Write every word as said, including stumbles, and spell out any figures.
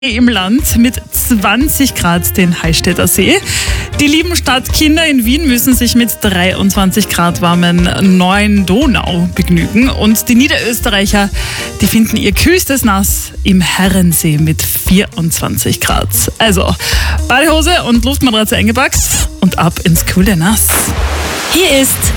Im Land mit zwanzig Grad den Heilstädter See. Die lieben Stadtkinder in Wien müssen sich mit dreiundzwanzig Grad warmen neuen Donau begnügen. Und die Niederösterreicher, die finden ihr kühlstes Nass im Herrensee mit vierundzwanzig Grad. Also Badehose und Luftmatratze eingepackt und ab ins kühle Nass. Hier ist